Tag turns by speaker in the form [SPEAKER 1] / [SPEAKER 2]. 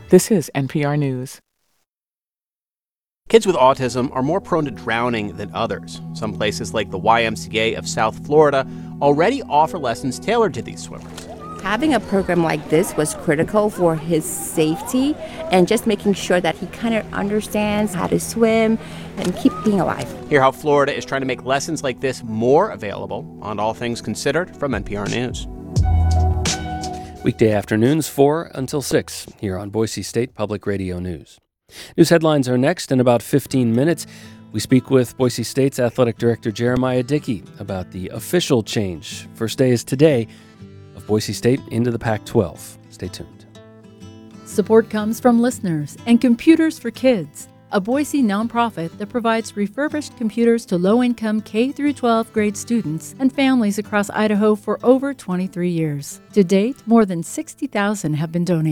[SPEAKER 1] This is NPR News.
[SPEAKER 2] Kids with autism are more prone to drowning than others. Some places like the YMCA of South Florida already offer lessons tailored to these swimmers.
[SPEAKER 3] Having a program like this was critical for his safety and just making sure that he kind of understands how to swim and keep being alive.
[SPEAKER 2] Hear how Florida is trying to make lessons like this more available on All Things Considered from NPR News.
[SPEAKER 4] Weekday afternoons 4 until 6 here on Boise State Public Radio News. News headlines are next in about 15 minutes. We speak with Boise State's Athletic Director Jeremiah Dickey about the official change. First day is today of Boise State into the Pac-12. Stay tuned.
[SPEAKER 5] Support comes from listeners and Computers for Kids, a Boise nonprofit that provides refurbished computers to low-income K-12 grade students and families across Idaho for over 23 years. To date, more than 60,000 have been donated.